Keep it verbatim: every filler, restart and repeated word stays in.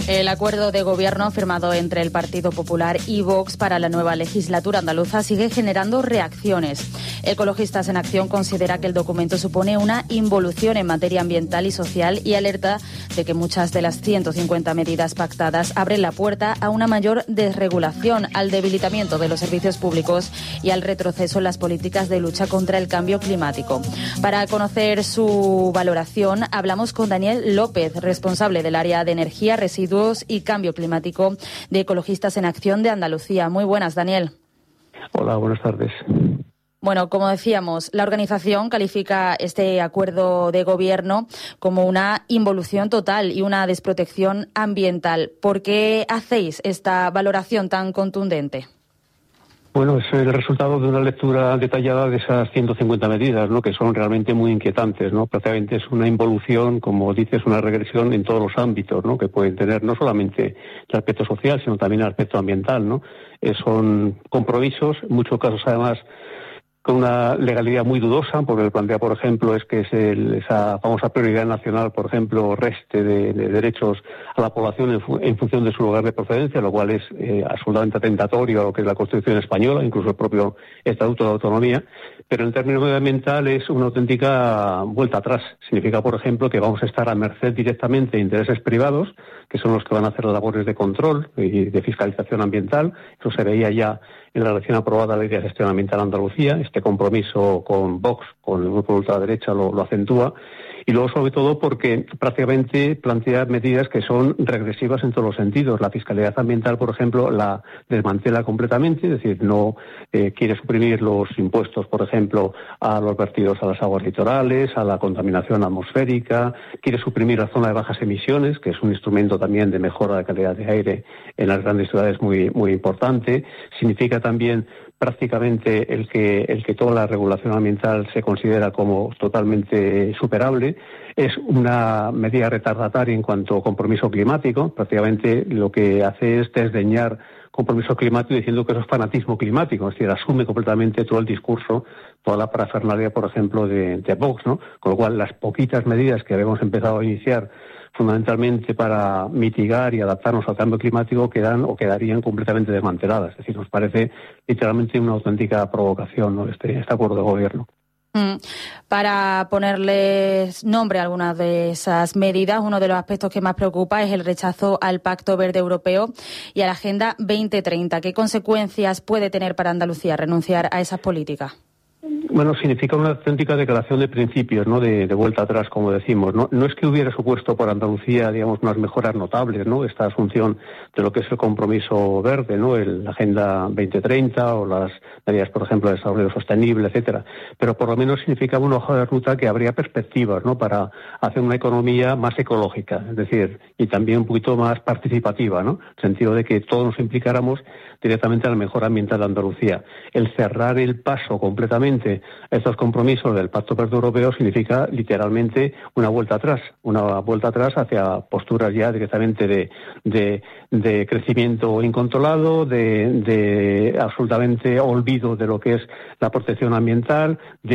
El acuerdo de gobierno firmado entre el Partido Popular y Vox para la nueva legislatura andaluza sigue generando reacciones. Ecologistas en Acción considera que el documento supone una involución en materia ambiental y social y alerta de que muchas de las ciento cincuenta medidas pactadas abren la puerta a una mayor desregulación, al debilitamiento de los servicios públicos y al retroceso en las políticas de lucha contra el cambio climático. Para conocer su valoración, hablamos con Daniel López, responsable del área de energía, residuos y cambio climático de Ecologistas en Acción de Andalucía. Muy buenas, Daniel. Hola, buenas tardes. Bueno, como decíamos, la organización califica este acuerdo de gobierno como una involución total y una desprotección ambiental. ¿Por qué hacéis esta valoración tan contundente? Bueno, es el resultado de una lectura detallada de esas ciento cincuenta medidas, ¿no?, que son realmente muy inquietantes, ¿no? Prácticamente es una involución, como dices, una regresión en todos los ámbitos, ¿no?, que pueden tener no solamente el aspecto social, sino también el aspecto ambiental, ¿no? Eh, son compromisos, en muchos casos además con una legalidad muy dudosa, porque el plantea, por ejemplo, es que es el, esa famosa prioridad nacional, por ejemplo, reste de, de derechos a la población en, fu- en función de su lugar de procedencia, lo cual es eh, absolutamente atentatorio a lo que es la Constitución española, incluso el propio Estatuto de Autonomía. Pero en términos medioambiental es una auténtica vuelta atrás. Significa, por ejemplo, que vamos a estar a merced directamente de intereses privados, que son los que van a hacer las labores de control y de fiscalización ambiental. Eso se veía ya en la recién aprobada Ley de Gestión Ambiental de Andalucía. Este compromiso con Vox, con el grupo de ultraderecha, lo, lo acentúa. Y luego, sobre todo, porque prácticamente plantea medidas que son regresivas en todos los sentidos. La fiscalidad ambiental, por ejemplo, la desmantela completamente, es decir, no eh, quiere suprimir los impuestos, por ejemplo, a los vertidos a las aguas litorales, a la contaminación atmosférica, quiere suprimir la zona de bajas emisiones, que es un instrumento también de mejora de calidad de aire en las grandes ciudades muy, muy importante. Significa también prácticamente el que el que toda la regulación ambiental se considera como totalmente superable. Es una medida retardataria en cuanto a compromiso climático. Prácticamente lo que hace es desdeñar compromiso climático diciendo que eso es fanatismo climático, es decir, asume completamente todo el discurso, toda la parafernalia, por ejemplo, de, de Vox, ¿no? Con lo cual, las poquitas medidas que habíamos empezado a iniciar fundamentalmente para mitigar y adaptarnos al cambio climático quedan o quedarían completamente desmanteladas. Es decir, nos parece literalmente una auténtica provocación, ¿no?, este, este acuerdo de gobierno. Mm. Para ponerles nombre a algunas de esas medidas, uno de los aspectos que más preocupa es el rechazo al Pacto Verde Europeo y a la Agenda veinte treinta. ¿Qué consecuencias puede tener para Andalucía renunciar a esas políticas? Bueno, significa una auténtica declaración de principios, ¿no?, de, de vuelta atrás, como decimos. No, no es que hubiera supuesto por Andalucía, digamos, unas mejoras notables, ¿no?, esta asunción de lo que es el compromiso verde, ¿no?, el, la Agenda veinte treinta o las medidas, por ejemplo, de desarrollo sostenible, etcétera. Pero por lo menos significaba una hoja de ruta que habría perspectivas, ¿no?, para hacer una economía más ecológica, es decir, y también un poquito más participativa, ¿no?, en el sentido de que todos nos implicáramos directamente a la mejora ambiental de Andalucía. El cerrar el paso completamente a estos compromisos del Pacto Verde Europeo significa literalmente una vuelta atrás, una vuelta atrás hacia posturas ya directamente de, de, de crecimiento incontrolado, de, de absolutamente olvido de lo que es la protección ambiental, de